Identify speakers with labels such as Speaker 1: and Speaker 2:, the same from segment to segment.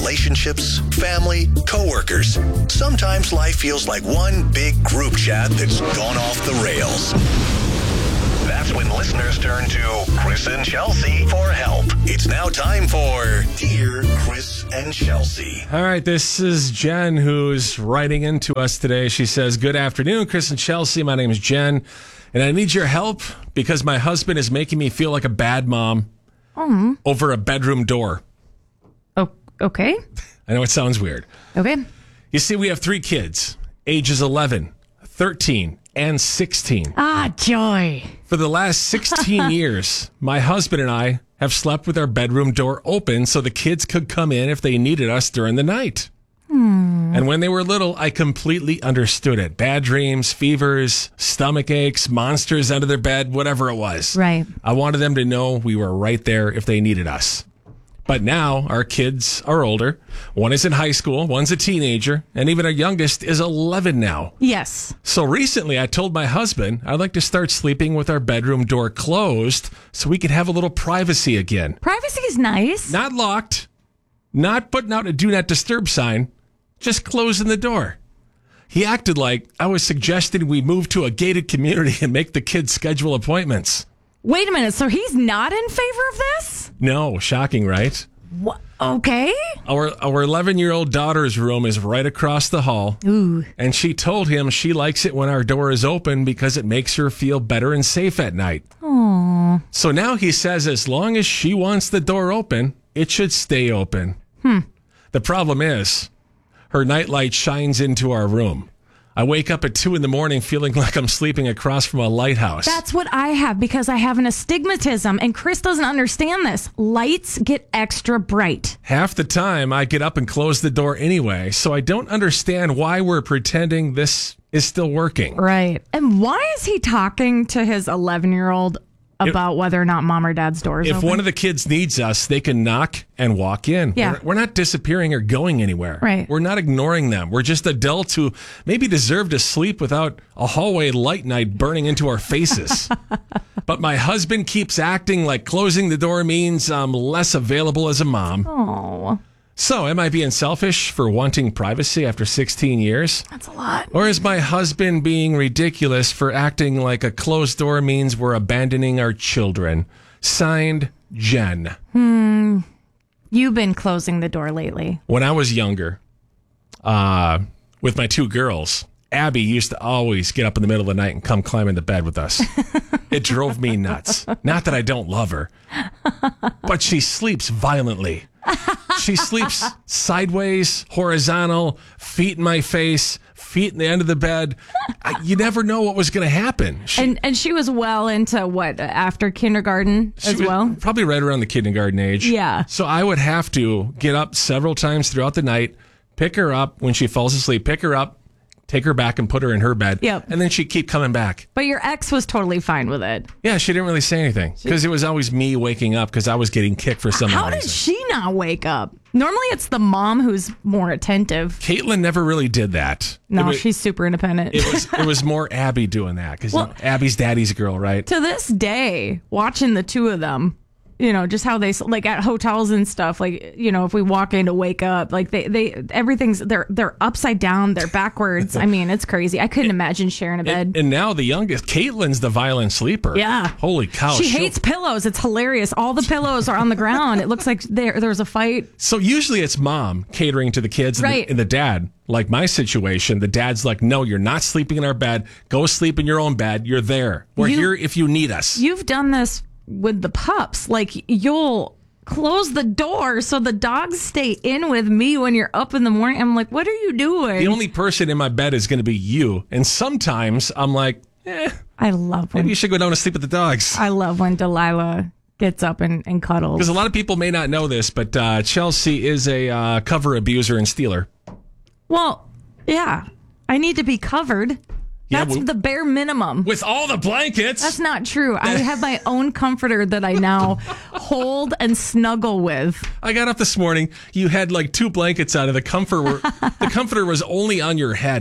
Speaker 1: relationships, family, coworkers. Sometimes life feels like one big group chat that's gone off the rails. That's when listeners turn to Chris and Chelsea for help. It's now time for Dear Chris and Chelsea.
Speaker 2: All right, this is Jen who's writing into us today. She says, "Good afternoon, Chris and Chelsea. My name is Jen, and I need your help because my husband is making me feel like a bad mom over a bedroom door."
Speaker 3: Oh, okay.
Speaker 2: I know it sounds weird.
Speaker 3: Okay.
Speaker 2: You see, we have 3 kids, ages 11, 13, and 16.
Speaker 3: Ah, joy.
Speaker 2: For the last 16 years, my husband and I have slept with our bedroom door open so the kids could come in if they needed us during the night. And when they were little, I completely understood it. Bad dreams, fevers, stomach aches, monsters under their bed, whatever it was.
Speaker 3: Right.
Speaker 2: I wanted them to know we were right there if they needed us. But now our kids are older. One is in high school, one's a teenager, and even our youngest is 11 now.
Speaker 3: Yes.
Speaker 2: So recently I told my husband I'd like to start sleeping with our bedroom door closed so we could have a little privacy again.
Speaker 3: Privacy is nice.
Speaker 2: Not locked, not putting out a do not disturb sign, just closing the door. He acted like I was suggesting we move to a gated community and make the kids schedule appointments.
Speaker 3: Wait a minute. So he's not in favor of this?
Speaker 2: No, shocking, right?
Speaker 3: What? Okay.
Speaker 2: Our 11-year-old daughter's room is right across the hall.
Speaker 3: Ooh.
Speaker 2: And she told him she likes it when our door is open because it makes her feel better and safe at night.
Speaker 3: Aww.
Speaker 2: So now he says as long as she wants the door open, it should stay open. The problem is her nightlight shines into our room. I wake up at 2 a.m. feeling like I'm sleeping across from a lighthouse.
Speaker 3: That's what I have because I have an astigmatism, and Chris doesn't understand this. Lights get extra bright.
Speaker 2: Half the time, I get up and close the door anyway, so I don't understand why we're pretending this is still working.
Speaker 3: Right. And why is he talking to his 11-year-old about whether or not mom or dad's door is
Speaker 2: If
Speaker 3: open?
Speaker 2: one of the kids needs us, they can knock and walk in.
Speaker 3: Yeah.
Speaker 2: We're not disappearing or going anywhere.
Speaker 3: Right.
Speaker 2: We're not ignoring them. We're just adults who maybe deserve to sleep without a hallway light night burning into our faces. But my husband keeps acting like closing the door means I'm less available as a mom.
Speaker 3: Oh,
Speaker 2: So am I being selfish for wanting privacy after 16 years?
Speaker 3: that's a lot.
Speaker 2: Or is my husband being ridiculous for acting like a closed door means we're abandoning our children? Signed, Jen.
Speaker 3: You've been closing the door lately.
Speaker 2: When I was younger, with my 2 girls, Abby used to always get up in the middle of the night and come climb into bed with us. It drove me nuts. Not that I don't love her, but she sleeps violently. She sleeps sideways, horizontal, feet in my face, feet in the end of the bed. You never know what was going to happen.
Speaker 3: And she was well into what, after kindergarten as well?
Speaker 2: Probably right around the kindergarten age.
Speaker 3: Yeah.
Speaker 2: So I would have to get up several times throughout the night, pick her up when she falls asleep, pick her up, take her back and put her in her bed.
Speaker 3: Yep.
Speaker 2: And then she'd keep coming back.
Speaker 3: But your ex was totally fine with it.
Speaker 2: Yeah, she didn't really say anything because it was always me waking up because I was getting kicked for some
Speaker 3: How
Speaker 2: reason.
Speaker 3: did she not wake up? Normally it's the mom who's more attentive.
Speaker 2: Caitlin never really did that.
Speaker 3: No, she's super independent.
Speaker 2: It was more Abby doing that because Abby's daddy's girl, right?
Speaker 3: To this day, watching the 2 of them, you know, just how they, like at hotels and stuff, like, you know, if we walk in to wake up, like everything's, they're upside down, they're backwards. I mean, it's crazy. I couldn't imagine sharing a bed.
Speaker 2: And now the youngest, Caitlin's the violent sleeper.
Speaker 3: Yeah.
Speaker 2: Holy cow.
Speaker 3: She hates pillows. It's hilarious. All the pillows are on the ground. It looks like there was a fight.
Speaker 2: So usually it's mom catering to the kids
Speaker 3: Right.
Speaker 2: and the dad. Like my situation, the dad's like, no, you're not sleeping in our bed. Go sleep in your own bed. You're there. We're here if you need us.
Speaker 3: You've done this with the pups. Like, you'll close the door so the dogs stay in with me when you're up in the morning. I'm like, what are you doing?
Speaker 2: The only person in my bed is going to be you. And sometimes I'm like,
Speaker 3: I love when
Speaker 2: maybe you should go down to sleep with the dogs.
Speaker 3: I love when Delilah gets up and cuddles.
Speaker 2: Because a lot of people may not know this, but Chelsea is a cover abuser and stealer.
Speaker 3: Well, yeah. I need to be covered.
Speaker 2: Yeah,
Speaker 3: That's the bare minimum.
Speaker 2: With all the blankets.
Speaker 3: That's not true. I have my own comforter that I now hold and snuggle with.
Speaker 2: I got up this morning. You had like 2 blankets out of the comforter. The comforter was only on your head.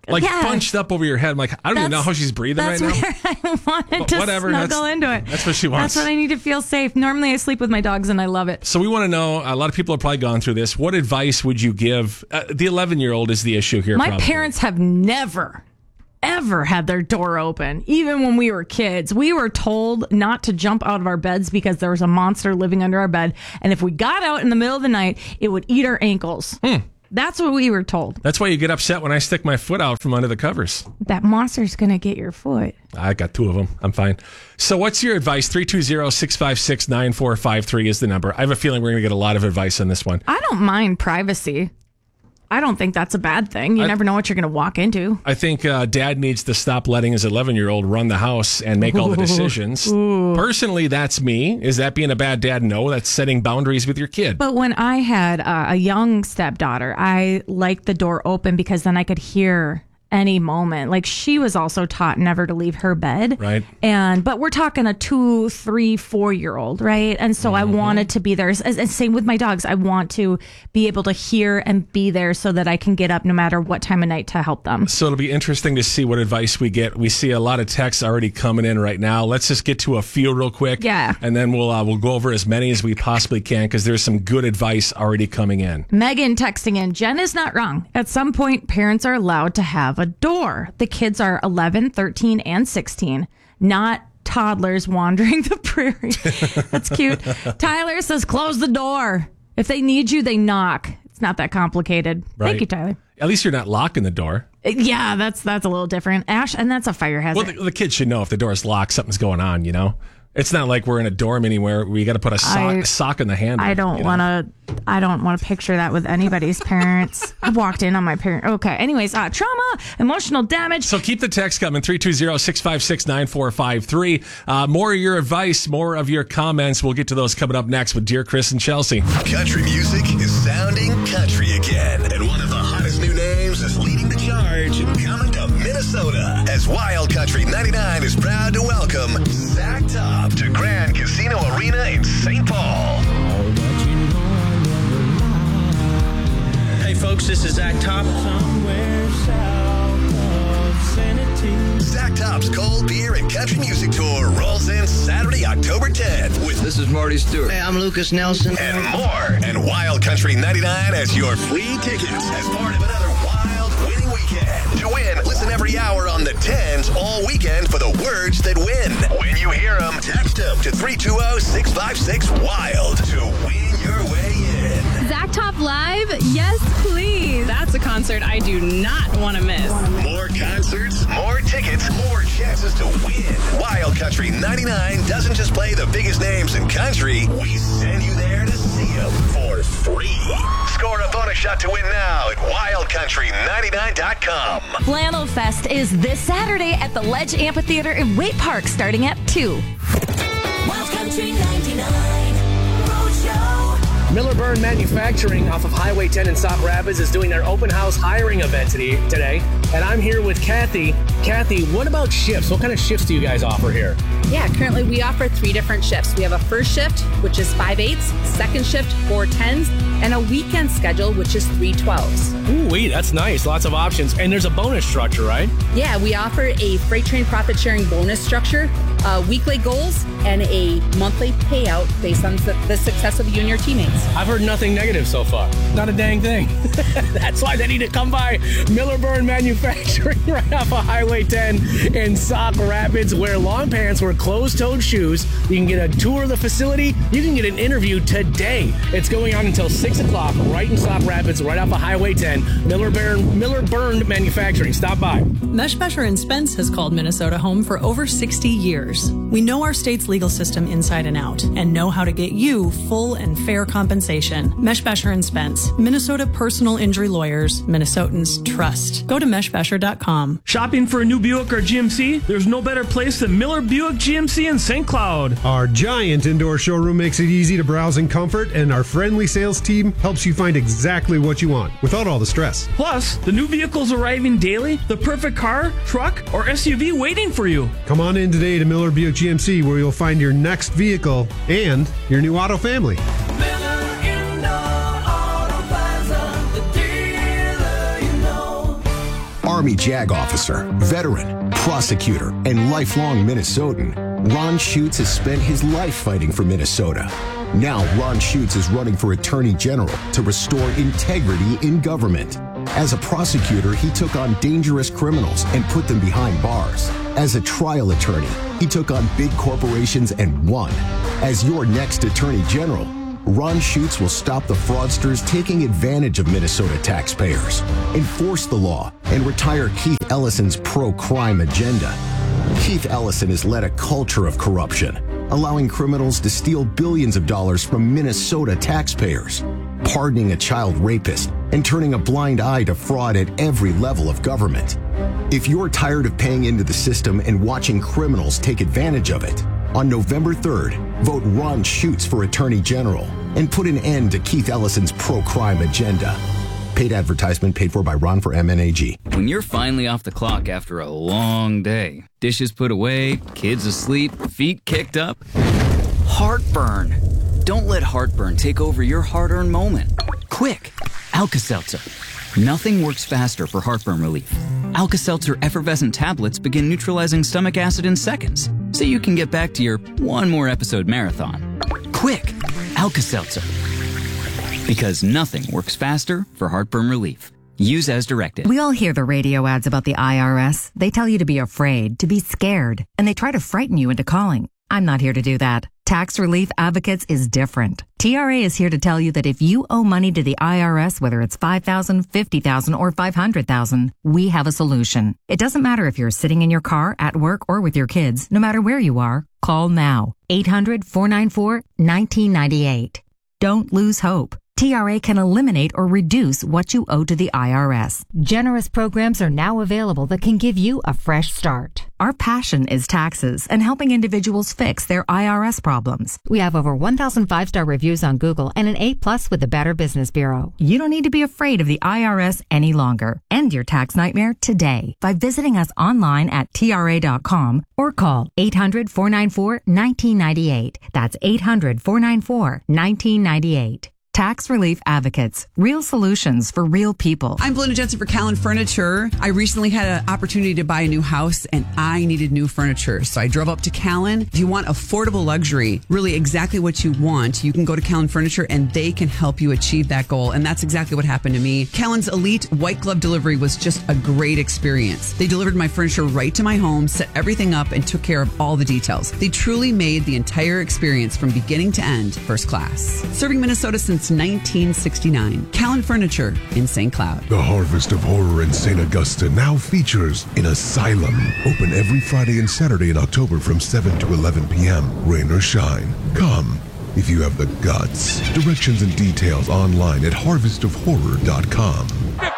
Speaker 2: like bunched up over your head. I'm like, I don't even know how she's breathing right now.
Speaker 3: That's where I wanted to snuggle into it.
Speaker 2: That's what she wants.
Speaker 3: That's what I need to feel safe. Normally I sleep with my dogs and I love it.
Speaker 2: So we want to know, a lot of people have probably gone through this. What advice would you give? The 11-year-old is the issue here.
Speaker 3: My parents have never, ever had their door open. Even when we were kids, we were told not to jump out of our beds because there was a monster living under our bed. And if we got out in the middle of the night, it would eat our ankles. That's what we were told.
Speaker 2: That's why you get upset when I stick my foot out from under the covers.
Speaker 3: That monster's going to get your foot.
Speaker 2: I got 2 of them. I'm fine. So what's your advice? 320-656-9453 is the number. I have a feeling we're going to get a lot of advice on this one.
Speaker 3: I don't mind privacy. I don't think that's a bad thing. You never know what you're going to walk into.
Speaker 2: I think Dad needs to stop letting his 11-year-old run the house and make all the decisions. Personally, that's me. Is that being a bad dad? No, that's setting boundaries with your kid.
Speaker 3: But when I had a young stepdaughter, I liked the door open because then I could hear any moment. Like, she was also taught never to leave her bed.
Speaker 2: Right.
Speaker 3: But we're talking a 2, 3, 4-year-old, right? And so I wanted to be there. And same with my dogs. I want to be able to hear and be there so that I can get up no matter what time of night to help them.
Speaker 2: So it'll be interesting to see what advice we get. We see a lot of texts already coming in right now. Let's just get to a few real quick.
Speaker 3: Yeah.
Speaker 2: And then we'll go over as many as we possibly can because there's some good advice already coming in.
Speaker 3: Megan texting in, Jen is not wrong. At some point, parents are allowed to have a door. The kids are 11, 13, and 16, not toddlers wandering the prairie. That's cute. Tyler says, close the door. If they need you, they knock. It's not that complicated.
Speaker 2: Right.
Speaker 3: Thank you, Tyler.
Speaker 2: At least you're not locking the door.
Speaker 3: Yeah, that's a little different. Ash, and that's a fire hazard.
Speaker 2: Well, the kids should know if the door's locked, something's going on, you know? It's not like we're in a dorm anywhere where you got to put a sock in the handle.
Speaker 3: I don't want to picture that with anybody's parents. I walked in on my parent. Okay. Anyways, trauma, emotional damage.
Speaker 2: So keep the text coming, 320-656-9453. More of your advice, more of your comments. We'll get to those coming up next with Dear Chris and Chelsea.
Speaker 1: Country music is sounding country again. And one of the hottest new names is leading the charge and coming to Minnesota. As Wild Country 99 is proud to welcome Zach Top to Grand Casino Arena in St. Paul.
Speaker 4: Hey folks, this is Zach Top.
Speaker 1: Zach Top's Cold Beer and Country Music Tour rolls in Saturday, October 10th.
Speaker 5: This is Marty Stewart.
Speaker 6: Hey, I'm Lucas Nelson.
Speaker 1: And more. And Wild Country 99 has your free tickets as part of another wild winning weekend. To win, listen every hour on the 10s all weekend for the words that win. When you hear them, text them to 320-656-WILD to win your way in.
Speaker 7: Zach Top Live? Yes, please. That's a concert I do not want to miss.
Speaker 1: More concerts, more tickets, more chances to win. Wild Country 99 doesn't just play the biggest names in country. We send you there to see them for free. Score a bonus shot to win now at wildcountry99.com.
Speaker 8: Flannel Fest is this Saturday at the Ledge Amphitheater in Waite Park starting at 2.
Speaker 9: Wild Country 99 Roadshow.
Speaker 10: Miller Byrne Manufacturing off of Highway 10 in Sauk Rapids is doing their open house hiring event today. And I'm here with Kathy. Kathy, what about shifts? What kind of shifts do you guys offer here?
Speaker 7: Yeah, currently we offer 3 different shifts. We have a first shift, which is 5/8, second shift, 4/10s, and a weekend schedule, which is 3/12s.
Speaker 10: Ooh, wait, that's nice. Lots of options. And there's a bonus structure, right?
Speaker 7: Yeah, we offer a freight train profit sharing bonus structure, weekly goals, and a monthly payout based on the success of you and your teammates.
Speaker 10: I've heard nothing negative so far. Not a dang thing. That's why they need to come by Miller Byrne Manufacturing right off of Highway 10 in Sauk Rapids. Wear long pants, wear closed-toed shoes. You can get a tour of the facility. You can get an interview today. It's going on until 6 o'clock right in Sauk Rapids, right off of Highway 10. Miller Byrne Manufacturing. Stop by.
Speaker 11: Meshbesher & Spence has called Minnesota home for over 60 years. We know our state's legal system inside and out and know how to get you full and fair compensation. Meshbesher & Spence, Minnesota personal injury lawyers, Minnesotans trust. Go to meshbesher.com.
Speaker 12: Shopping for a new Buick or GMC? There's no better place than Miller Buick GMC in St. Cloud.
Speaker 13: Our giant indoor showroom makes it easy to browse in comfort, and our friendly sales team helps you find exactly what you want without all the stress.
Speaker 12: Plus, the new vehicles arriving daily, the perfect car, truck, or SUV waiting for you.
Speaker 13: Come on in today to Miller Buick GMC, where you'll find your next vehicle and your new auto family.
Speaker 5: Army JAG officer, veteran, prosecutor, and lifelong Minnesotan, Ron Schutz has spent his life fighting for Minnesota. Now Ron Schutz is running for Attorney General to restore integrity in government. As a prosecutor, he took on dangerous criminals and put them behind bars. As a trial attorney, he took on big corporations and won. As your next Attorney General, Ron Schutz will stop the fraudsters taking advantage of Minnesota taxpayers, enforce the law, and retire Keith Ellison's pro-crime agenda. Keith Ellison has led a culture of corruption, allowing criminals to steal billions of dollars from Minnesota taxpayers, pardoning a child rapist, and turning a blind eye to fraud at every level of government. If you're tired of paying into the system and watching criminals take advantage of it, on November 3rd, vote Ron Schutz for Attorney General and put an end to Keith Ellison's pro-crime agenda. Paid advertisement paid for by Ron for MNAG.
Speaker 6: When you're finally off the clock after a long day, dishes put away, kids asleep, feet kicked up, heartburn. Don't let heartburn take over your hard-earned moment. Quick, Alka-Seltzer. Nothing works faster for heartburn relief. Alka-Seltzer effervescent tablets begin neutralizing stomach acid in seconds, so you can get back to your one more episode marathon. Quick, Alka-Seltzer. Because nothing works faster for heartburn relief. Use as directed.
Speaker 14: We all hear the radio ads about the IRS. They tell you to be afraid, to be scared, and they try to frighten you into calling. I'm not here to do that. Tax Relief Advocates is different. TRA is here to tell you that if you owe money to the IRS, whether it's $5,000, $50,000, or $500,000, we have a solution. It doesn't matter if you're sitting in your car, at work, or with your kids. No matter where you are, call now. 800-494-1998. Don't lose hope. TRA can eliminate or reduce what you owe to the IRS.
Speaker 8: Generous programs are now available that can give you a fresh start.
Speaker 14: Our passion is taxes and helping individuals fix their IRS problems.
Speaker 8: We have over 1,000 5-star reviews on Google and an A+ with the Better Business Bureau.
Speaker 14: You don't need to be afraid of the IRS any longer. End your tax nightmare today by visiting us online at TRA.com or call 800-494-1998. That's 800-494-1998. Tax Relief Advocates. Real solutions for real people.
Speaker 15: I'm Belinda Jensen for Callan Furniture. I recently had an opportunity to buy a new house and I needed new furniture. So I drove up to Callan. If you want affordable luxury, really exactly what you want, you can go to Callan Furniture and they can help you achieve that goal. And that's exactly what happened to me. Callan's elite white glove delivery was just a great experience. They delivered my furniture right to my home, set everything up, and took care of all the details. They truly made the entire experience from beginning to end first class. Serving Minnesota since 1969. Callan Furniture in St. Cloud.
Speaker 16: The Harvest of Horror in St. Augusta now features an asylum. Open every Friday and Saturday in October from 7 to 11 p.m. Rain or shine. Come if you have the guts. Directions and details online at harvestofhorror.com.
Speaker 17: 15, 10, 5,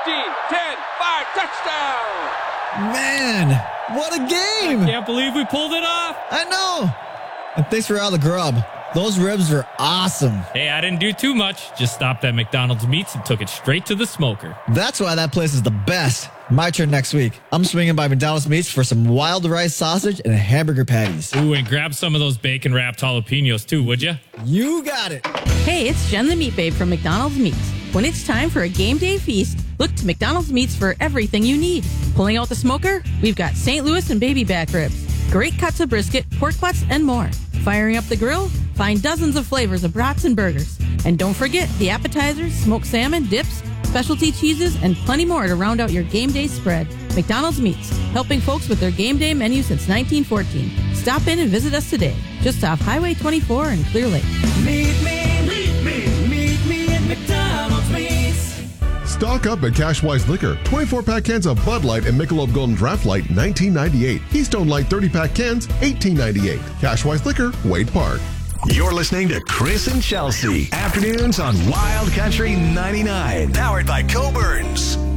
Speaker 17: touchdown!
Speaker 18: Man, what a game!
Speaker 19: I can't believe we pulled it off.
Speaker 18: I know. And thanks for all the grub. Those ribs are awesome.
Speaker 19: Hey, I didn't do too much. Just stopped at McDonald's Meats and took it straight to the smoker.
Speaker 18: That's why that place is the best. My turn next week. I'm swinging by McDonald's Meats for some wild rice sausage and hamburger patties.
Speaker 19: Ooh, and grab some of those bacon-wrapped jalapenos too, would ya?
Speaker 18: You got it.
Speaker 20: Hey, it's Jen the Meat Babe from McDonald's Meats. When it's time for a game day feast, look to McDonald's Meats for everything you need. Pulling out the smoker, we've got St. Louis and baby back ribs, great cuts of brisket, pork butts, and more. Firing up the grill, find dozens of flavors of brats and burgers. And don't forget the appetizers, smoked salmon, dips, specialty cheeses, and plenty more to round out your game day spread. McDonald's Meats, helping folks with their game day menu since 1914. Stop in and visit us today, just off Highway 24 in Clear Lake.
Speaker 9: Meet me at McDonald's Meats.
Speaker 16: Stock up at Cashwise Liquor. 24-pack cans of Bud Light and Michelob Golden Draft Light, $19.98. Keystone Light 30-pack cans, $18.98. Cashwise Liquor, Wade Park.
Speaker 1: You're listening to Chris and Chelsea. Afternoons on Wild Country 99. Powered by Coburns.